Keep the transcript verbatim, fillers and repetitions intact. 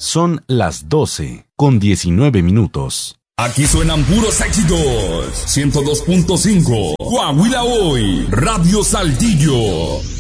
Son las doce con diecinueve minutos. Aquí suenan puros éxitos. ciento dos punto cinco. Coahuila Hoy. Radio Saltillo.